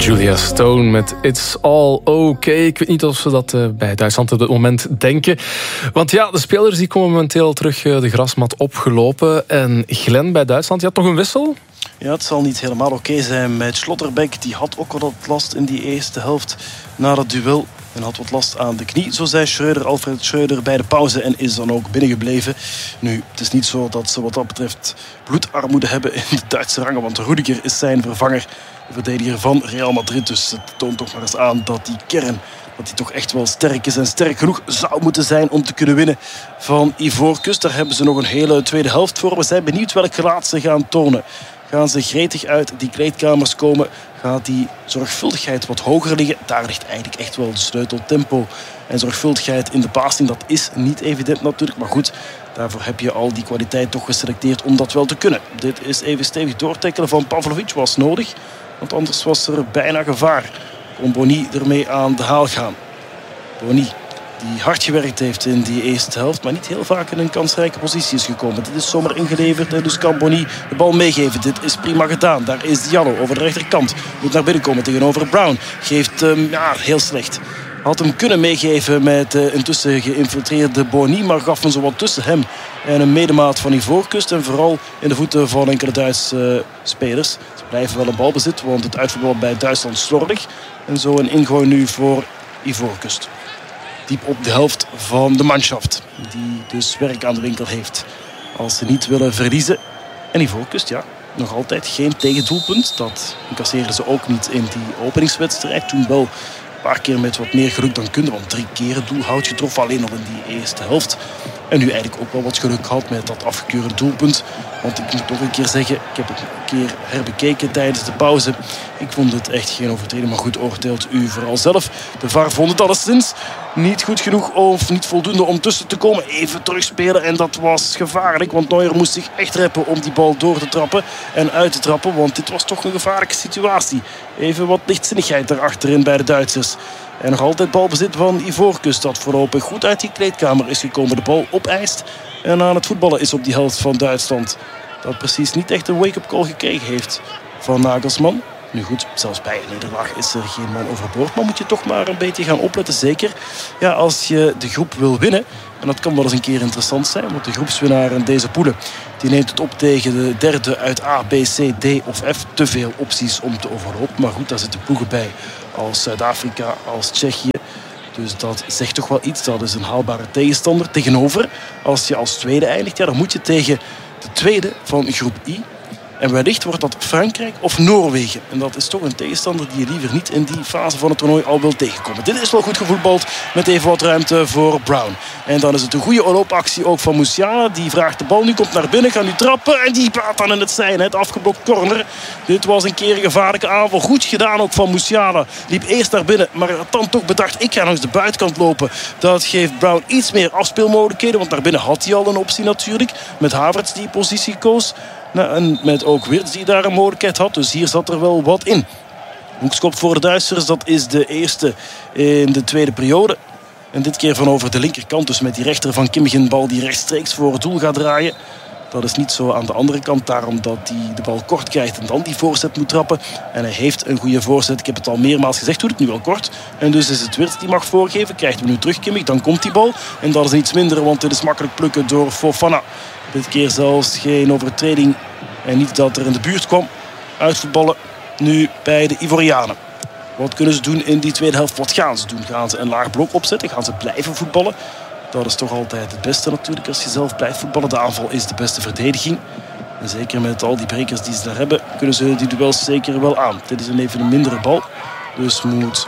Julia Stone met It's All Okay. Ik weet niet of ze dat bij Duitsland op dit moment denken. Want ja, de spelers die komen momenteel terug de grasmat opgelopen. En Glenn bij Duitsland, je had toch een wissel? Ja, het zal niet helemaal oké zijn met Schlotterbeck. Die had ook wat last in die eerste helft na dat duel. En had wat last aan de knie, zo zei Alfred Schreuder bij de pauze. En is dan ook binnengebleven. Nu, het is niet zo dat ze wat dat betreft bloedarmoede hebben in de Duitse rangen. Want Rudiger is zijn vervanger, de verdediger van Real Madrid. Dus het toont toch maar eens aan dat die kern, dat die toch echt wel sterk is. En sterk genoeg zou moeten zijn om te kunnen winnen van Ivoorkust. Daar hebben ze nog een hele tweede helft voor. We zijn benieuwd welk gelaat ze gaan tonen. Gaan ze gretig uit die kleedkamers komen? Gaat die zorgvuldigheid wat hoger liggen? Daar ligt eigenlijk echt wel de sleutel. Tempo en zorgvuldigheid in de passing. Dat is niet evident natuurlijk. Maar goed, daarvoor heb je al die kwaliteit toch geselecteerd om dat wel te kunnen. Dit is even stevig doortackelen van Pavlovic. Was nodig. Want anders was er bijna gevaar. Kon Boni ermee aan de haal gaan. Boni, die hard gewerkt heeft in die eerste helft, maar niet heel vaak in een kansrijke positie is gekomen. Dit is zomaar ingeleverd en dus kan Boni de bal meegeven. Dit is prima gedaan. Daar is Diallo over de rechterkant. Moet naar binnen komen tegenover Brown. Geeft hem heel slecht. Had hem kunnen meegeven met intussen geïnfiltreerde Boni, maar gaf hem zo wat tussen hem en een medemaat van Ivoorkust. En vooral in de voeten van enkele Duitse spelers. Ze blijven wel een balbezit, want het uitvoetbal bij Duitsland slordig. En zo een ingooi nu voor Ivoorkust. Diep op de helft van de manschaft. Die dus werk aan de winkel heeft. Als ze niet willen verliezen. En Ivoorkust, ja, nog altijd geen tegendoelpunt. Dat incasseerden ze ook niet in die openingswedstrijd. Toen wel een paar keer met wat meer geluk dan kunnen. Want 3 keer het doelhout getroffen alleen al in die eerste helft. En nu eigenlijk ook wel wat geluk gehad met dat afgekeurde doelpunt. Want ik moet nog een keer zeggen, ik heb het een keer herbekeken tijdens de pauze. Ik vond het echt geen overtreding, maar goed, oordeelt u vooral zelf. De VAR vond het alleszins niet goed genoeg of niet voldoende om tussen te komen. Even terugspelen en dat was gevaarlijk. Want Neuer moest zich echt reppen om die bal door te trappen en uit te trappen. Want dit was toch een gevaarlijke situatie. Even wat lichtzinnigheid daarachterin bij de Duitsers. En nog altijd balbezit van Ivoorkust, dat voorlopig goed uit die kleedkamer is gekomen. De bal opeist en aan het voetballen is op die helft van Duitsland. Dat precies niet echt een wake-up call gekregen heeft van Nagelsman. Nu goed, zelfs bij een nederlaag is er geen man overboord. Maar moet je toch maar een beetje gaan opletten. Zeker ja, als je de groep wil winnen. En dat kan wel eens een keer interessant zijn. Want de groepswinnaar in deze poelen, die neemt het op tegen de derde uit A, B, C, D of F. Te veel opties om te overlopen. Maar goed, daar zitten ploegen bij als Zuid-Afrika, als Tsjechië. Dus dat zegt toch wel iets. Dat is een haalbare tegenstander. Tegenover, als je als tweede eindigt, ja, dan moet je tegen de tweede van groep I. En wellicht wordt dat Frankrijk of Noorwegen. En dat is toch een tegenstander die je liever niet in die fase van het toernooi al wil tegenkomen. Dit is wel goed gevoetbald met even wat ruimte voor Brown. En dan is het een goede loopactie ook van Musiala. Die vraagt de bal, nu komt naar binnen, gaat nu trappen. En die plaat dan in het zijn, het afgeblokt corner. Dit was een keer een gevaarlijke aanval. Goed gedaan ook van Musiala. Liep eerst naar binnen, maar had dan toch bedacht, ik ga langs de buitenkant lopen. Dat geeft Brown iets meer afspeelmogelijkheden. Want naar binnen had hij al een optie natuurlijk. Met Havertz die positie koos. Nou, en met ook Wirtz die daar een mogelijkheid had. Dus hier zat er wel wat in. Hoekskop voor de Duitsers. Dat is de eerste in de tweede periode. En dit keer van over de linkerkant. Dus met die rechter van Kimmich een bal die rechtstreeks voor het doel gaat draaien. Dat is niet zo aan de andere kant. Daarom dat hij de bal kort krijgt en dan die voorzet moet trappen. En hij heeft een goede voorzet. Ik heb het al meermaals gezegd. Doet het nu wel kort. En dus is het Wirtz die mag voorgeven. Krijgt hem nu terug Kimmich. Dan komt die bal. En dat is iets minder. Want dit is makkelijk plukken door Fofana. Dit keer zelfs geen overtreding. En niet dat er in de buurt kwam. Uitvoetballen nu bij de Ivorianen. Wat kunnen ze doen in die tweede helft? Wat gaan ze doen? Gaan ze een laag blok opzetten? Gaan ze blijven voetballen? Dat is toch altijd het beste natuurlijk als je zelf blijft voetballen. De aanval is de beste verdediging. En zeker met al die brekers die ze daar hebben, kunnen ze die duels zeker wel aan. Dit is even een mindere bal. Dus moet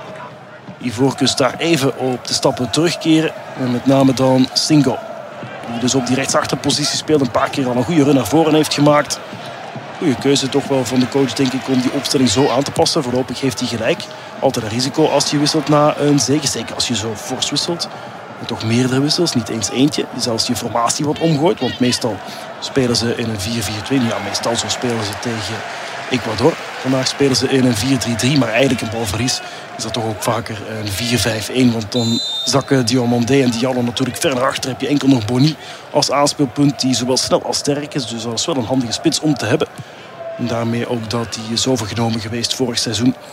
Ivoorkust daar even op de stappen terugkeren. En met name dan Singo. Die dus op die rechtsachterpositie speelt. Een paar keer al een goede run naar voren heeft gemaakt. Goede keuze toch wel van de coach, denk ik, om die opstelling zo aan te passen. Voorlopig heeft hij gelijk. Altijd een risico als je wisselt na een zege. Zeker als je zo fors wisselt. En toch meerdere wissels, niet eens eentje. Die zelfs je formatie wordt omgooid. Want meestal spelen ze in een 4-4-2. Ja, meestal zo spelen ze tegen Ecuador. Vandaag spelen ze in een 4-3-3. Maar eigenlijk een balverlies is dat toch ook vaker een 4-5-1. Want dan zakken Diomandé en Diallo natuurlijk ver naar achter. Heb je enkel nog Boni als aanspeelpunt. Die zowel snel als sterk is. Dus dat is wel een handige spits om te hebben. En daarmee ook dat hij is overgenomen geweest vorig seizoen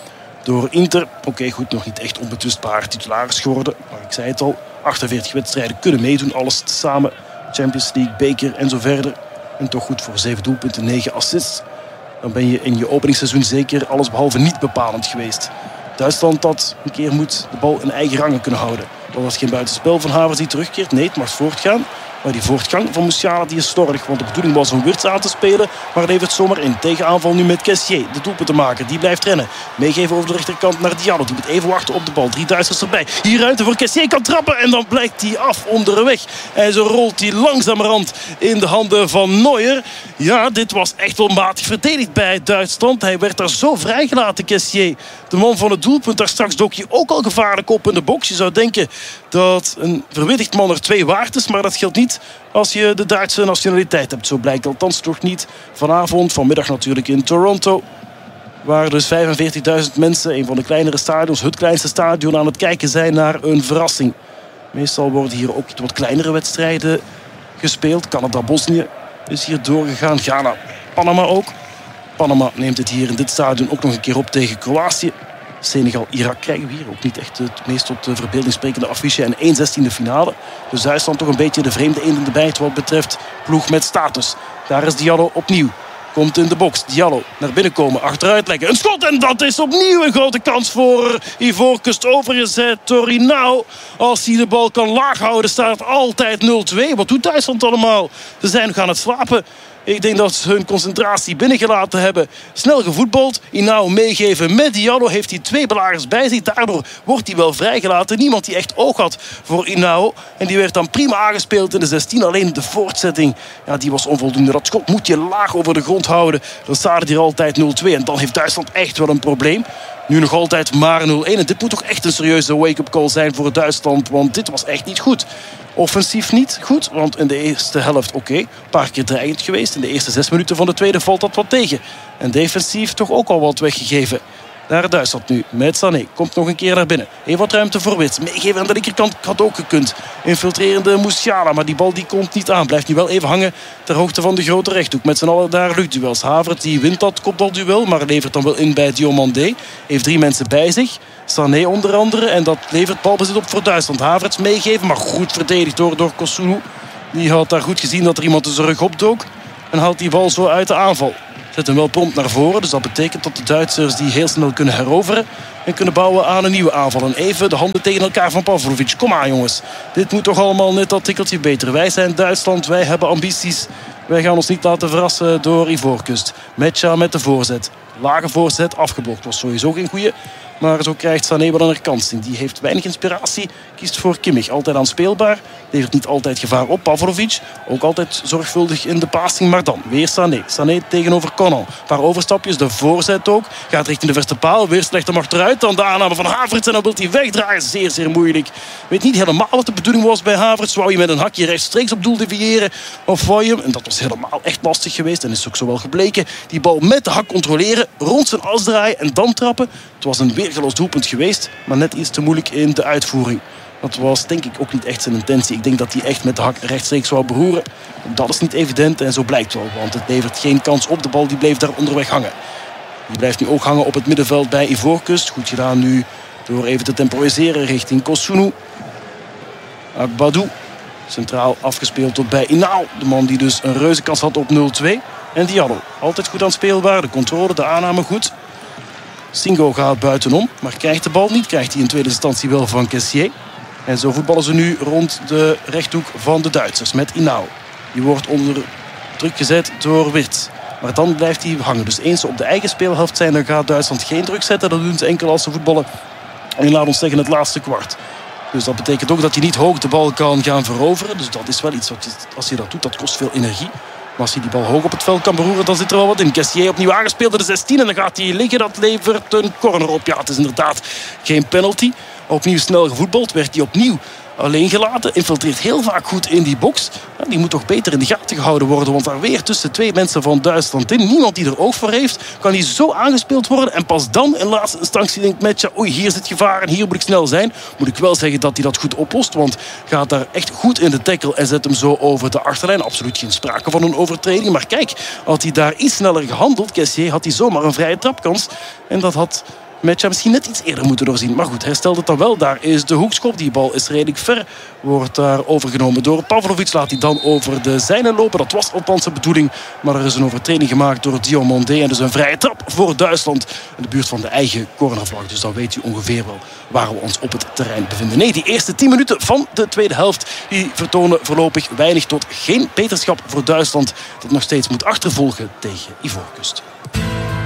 door Inter. Oké, goed, nog niet echt onbetwistbaar titularis geworden. Maar ik zei het al, 48 wedstrijden kunnen meedoen. Alles samen, Champions League, beker en zo verder. En toch goed voor 7 doelpunten, 9 assists. Dan ben je in je openingsseizoen zeker allesbehalve niet bepalend geweest. Duitsland dat een keer moet de bal in eigen rangen kunnen houden. Dat was geen buitenspel van Havertz die terugkeert. Nee, het mag voortgaan. Maar die voortgang van Musiala die is slordig. Want de bedoeling was om Wirtz aan te spelen. Maar levert zomaar in. Tegenaanval nu met Kessié. De doelpunt te maken. Die blijft rennen. Meegeven over de rechterkant naar Diallo. Die moet even wachten op de bal. 3 Duitsers erbij. Hier ruimte voor Kessié. Kan trappen. En dan blijkt hij af onderweg. En zo rolt hij langzamerhand in de handen van Neuer. Ja, dit was echt wel matig verdedigd bij Duitsland. Hij werd daar zo vrijgelaten, Kessié. De man van het doelpunt. Daar straks dook hij ook al gevaarlijk op in de box. Je zou denken dat een verwittigd man er 2 waard is. Maar dat geldt niet als je de Duitse nationaliteit hebt. Zo blijkt althans toch niet vanavond. Vanmiddag natuurlijk in Toronto. Waar dus 45.000 mensen, een van de kleinere stadions, het kleinste stadion, aan het kijken zijn naar een verrassing. Meestal worden hier ook wat kleinere wedstrijden gespeeld. Canada-Bosnië is hier doorgegaan. Ghana, Panama ook. Panama neemt het hier in dit stadion ook nog een keer op tegen Kroatië. Senegal-Irak krijgen we hier ook niet echt het meest tot de verbeelding sprekende affiche. En 1/16e finale. Dus Duitsland toch een beetje de vreemde eend in de bijt wat betreft ploeg met status. Daar is Diallo opnieuw. Komt in de box. Diallo naar binnen komen. Achteruit leggen. Een schot en dat is opnieuw een grote kans voor Ivoorkust. Overgezet door Hinao. Als hij de bal kan laag houden staat het altijd 0-2. Wat doet Duitsland allemaal? Ze zijn nog aan het slapen. Ik denk dat ze hun concentratie binnengelaten hebben. Snel gevoetbald. Hinao meegeven met Diallo. Heeft hij 2 belagers bij zich. Daardoor wordt hij wel vrijgelaten. Niemand die echt oog had voor Hinao. En die werd dan prima aangespeeld in de 16. Alleen de voortzetting, ja, die was onvoldoende. Dat schot moet je laag over de grond houden. Dan staat het hier altijd 0-2. En dan heeft Duitsland echt wel een probleem. Nu nog altijd maar 0-1. En dit moet toch echt een serieuze wake-up call zijn voor Duitsland. Want dit was echt niet goed. Offensief niet goed, want in de eerste helft een paar keer dreigend geweest. In de eerste 6 minuten van de tweede valt dat wat tegen. En defensief toch ook al wat weggegeven. Daar Duitsland nu met Sané. Komt nog een keer naar binnen. Even wat ruimte voor Wirtz. Meegeven aan de linkerkant had ook gekund. Infiltrerende Musiala, maar die bal die komt niet aan. Blijft nu wel even hangen ter hoogte van de grote rechthoek. Met z'n allen daar luchtduels. Havertz die wint dat kopbalduel, maar levert dan wel in bij Diomandé. Heeft 3 mensen bij zich. Sané onder andere. En dat levert balbezit op voor Duitsland. Havertz meegeven, maar goed verdedigd door Kosunu. Die had daar goed gezien dat er iemand zijn rug opdook. En haalt die bal zo uit de aanval. Zet hem wel prompt naar voren. Dus dat betekent dat de Duitsers die heel snel kunnen heroveren. En kunnen bouwen aan een nieuwe aanval. En even de handen tegen elkaar van Pavlovic. Kom aan jongens. Dit moet toch allemaal net dat tikkeltje beter. Wij zijn Duitsland. Wij hebben ambities. Wij gaan ons niet laten verrassen door Ivoorkust. Mecha met de voorzet. Lage voorzet afgeblokt. Was sowieso geen goeie. Maar zo krijgt Sané wel een herkansing. Die heeft weinig inspiratie. Kiest voor Kimmich. Altijd aanspeelbaar. Levert niet altijd gevaar op. Pavlovic ook altijd zorgvuldig in de passing. Maar dan weer Sané. Sané tegenover Conan. Een paar overstapjes. De voorzet ook. Gaat richting de verste paal. Weer slecht hem achteruit. Dan de aanname van Havertz. En dan wil hij wegdraaien. Zeer, zeer moeilijk. Weet niet helemaal wat de bedoeling was bij Havertz. Wou je met een hakje rechtstreeks op doel deviëren? Of wou je, en dat was helemaal echt lastig geweest. En is ook zo wel gebleken. Die bal met de hak controleren. Rond zijn as draaien. En dan trappen. Het was een weergeloos doelpunt geweest. Maar net iets te moeilijk in de uitvoering. Dat was denk ik ook niet echt zijn intentie. Ik denk dat hij echt met de hak rechtstreeks wou beroeren. Dat is niet evident en zo blijkt wel. Want het levert geen kans op. De bal die bleef daar onderweg hangen. Die blijft nu ook hangen op het middenveld bij Ivoorkust. Goed gedaan nu door even te temporiseren richting Kosunu. Akbadou. Centraal afgespeeld tot bij Hinao. De man die dus een reuze kans had op 0-2. En Diallo. Altijd goed aanspeelbaar. De controle, de aanname goed. Singo gaat buitenom, maar krijgt de bal niet. Krijgt hij in tweede instantie wel van Kessié. En zo voetballen ze nu rond de rechthoek van de Duitsers met Hinao. Die wordt onder druk gezet door Wirtz. Maar dan blijft hij hangen. Dus eens ze op de eigen speelhelft zijn, dan gaat Duitsland geen druk zetten. Dat doen ze enkel als ze voetballen. En laat ons zeggen het laatste kwart. Dus dat betekent ook dat hij niet hoog de bal kan gaan veroveren. Dus dat is wel iets wat als je dat doet, dat kost veel energie. Maar als hij die bal hoog op het veld kan beroeren, dan zit er wel wat in. Kessié opnieuw aangespeeld in de 16 en dan gaat hij liggen. Dat levert een corner op. Ja, het is inderdaad geen penalty. Opnieuw snel gevoetbald. Werd hij opnieuw alleen gelaten. Infiltreert heel vaak goed in die box. Ja, die moet toch beter in de gaten gehouden worden. Want daar weer tussen 2 mensen van Duitsland in. Niemand die er oog voor heeft. Kan hij zo aangespeeld worden. En pas dan in laatste instantie denkt Mecha, oei, hier zit gevaar en hier moet ik snel zijn. Moet ik wel zeggen dat hij dat goed oplost. Want gaat daar echt goed in de tackle en zet hem zo over de achterlijn. Absoluut geen sprake van een overtreding. Maar kijk, had hij daar iets sneller gehandeld, Kessié, had hij zomaar een vrije trapkans. En dat had match misschien net iets eerder moeten doorzien. Maar goed, herstelt het dan wel. Daar is de hoekschop. Die bal is redelijk ver. Wordt daar overgenomen door Pavlovic. Laat hij dan over de zijne lopen. Dat was althans de bedoeling. Maar er is een overtreding gemaakt door Diomandé. En dus een vrije trap voor Duitsland. In de buurt van de eigen cornervlag. Dus dan weet u ongeveer wel waar we ons op het terrein bevinden. Nee, die eerste 10 minuten van de tweede helft die vertonen voorlopig weinig tot geen beterschap voor Duitsland. Dat nog steeds moet achtervolgen tegen Ivoorkust.